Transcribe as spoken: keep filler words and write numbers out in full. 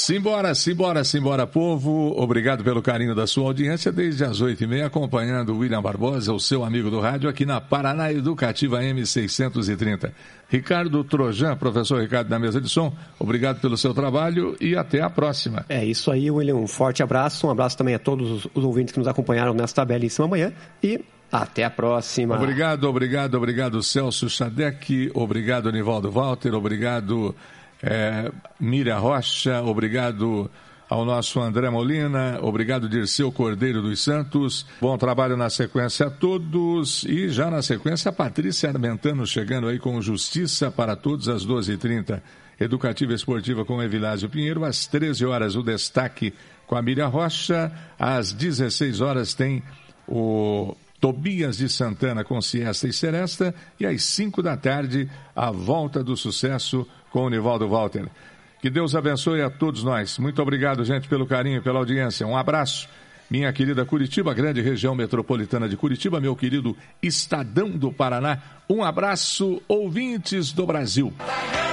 Simbora, simbora, simbora, povo. Obrigado pelo carinho da sua audiência desde as oito e meia, acompanhando o William Barbosa, o seu amigo do rádio, aqui na Paraná Educativa M seiscentos e trinta. Ricardo Trojan, professor Ricardo da mesa de som, obrigado pelo seu trabalho e até a próxima. É isso aí, William. Um forte abraço. Um abraço também a todos os ouvintes que nos acompanharam nesta belíssima manhã e até a próxima. Obrigado, obrigado, obrigado, Celso Chadec. Obrigado, Nivaldo Walter. Obrigado, é, Miriam Rocha. Obrigado ao nosso André Molina, obrigado Dirceu Cordeiro dos Santos, bom trabalho na sequência a todos, e já na sequência a Patrícia Armentano chegando aí com Justiça para Todos às doze e trinta, Educativa Esportiva com Evilásio Pinheiro, às treze horas o Destaque com a Miriam Rocha, às dezesseis horas tem o Tobias de Santana com Siesta e Seresta, e às cinco da tarde a Volta do Sucesso com o Nivaldo Walter. Que Deus abençoe a todos nós. Muito obrigado, gente, pelo carinho e pela audiência. Um abraço. Minha querida Curitiba, grande região metropolitana de Curitiba, meu querido Estadão do Paraná. Um abraço, ouvintes do Brasil.